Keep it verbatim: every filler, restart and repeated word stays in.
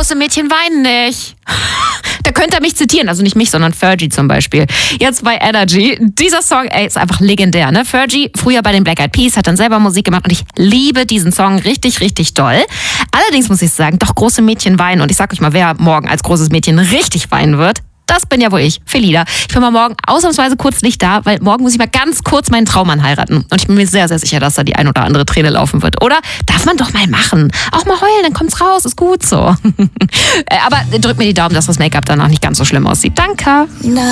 große Mädchen weinen nicht. Da könnt ihr mich zitieren, also nicht mich, sondern Fergie zum Beispiel. Jetzt bei Energy. Dieser Song, ey, ist einfach legendär, ne? Fergie, früher bei den Black Eyed Peas, hat dann selber Musik gemacht und ich liebe diesen Song richtig, richtig doll. Allerdings muss ich sagen, doch große Mädchen weinen und ich sag euch mal, wer morgen als großes Mädchen richtig weinen wird. Das bin ja wohl ich, Felida. Ich bin mal morgen ausnahmsweise kurz nicht da, weil morgen muss ich mal ganz kurz meinen Traummann heiraten. Und ich bin mir sehr, sehr sicher, dass da die ein oder andere Träne laufen wird. Oder? Darf man doch mal machen. Auch mal heulen, dann kommt's raus, ist gut so. Aber drückt mir die Daumen, dass das Make-up danach nicht ganz so schlimm aussieht. Danke.